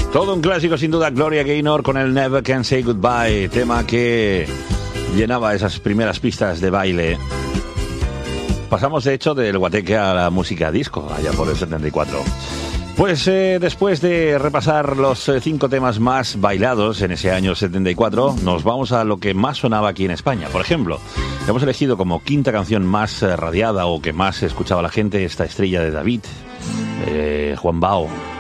Todo un clásico sin duda, Gloria Gaynor con el Never Can Say Goodbye, tema que llenaba esas primeras pistas de baile. Pasamos de hecho del guateque a la música disco, allá por el 74. Pues después de repasar los 5 temas más bailados en ese año 74, nos vamos a lo que más sonaba aquí en España. Por ejemplo, hemos elegido como quinta canción más radiada o que más escuchaba la gente esta Estrella de David, Juan Bao.